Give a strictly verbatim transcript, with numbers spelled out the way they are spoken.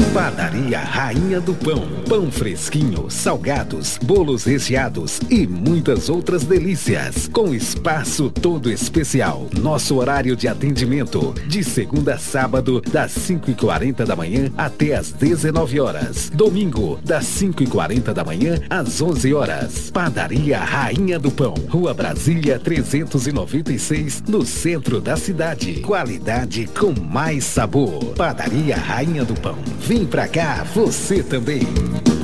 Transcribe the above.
Padaria Rainha do Pão. Pão fresquinho, salgados, bolos recheados e muitas outras delícias. Com espaço todo especial. Nosso horário de atendimento, de segunda a sábado, das cinco e quarenta da manhã até as dezenove horas. Domingo, das cinco e quarenta da manhã às onze horas. Padaria Rainha do Pão. Rua Brasília trezentos e noventa e seis, no centro da cidade. Qualidade com mais sabor. Padaria Rainha do Pão. Vem pra cá, você também.